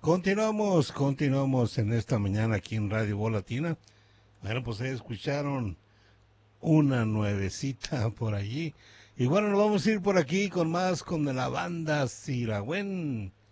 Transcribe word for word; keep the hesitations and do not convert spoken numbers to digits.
Continuamos, continuamos en esta mañana aquí en Radio Voz Latina. Bueno, pues ahí escucharon una nuevecita por allí. Y bueno, nos vamos a ir por aquí con más con la banda Siragüen.